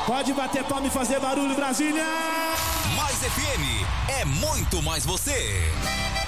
Pode bater palma e fazer barulho, Brasília! Mais FM é muito mais você.